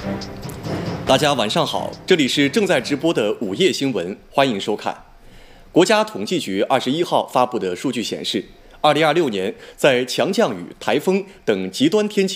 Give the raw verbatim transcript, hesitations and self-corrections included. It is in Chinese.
大家晚上好，这里是正在直播的午夜新闻，欢迎收看。国家统计局二十一号发布的数据显示，二零二六年在强降雨、台风等极端天气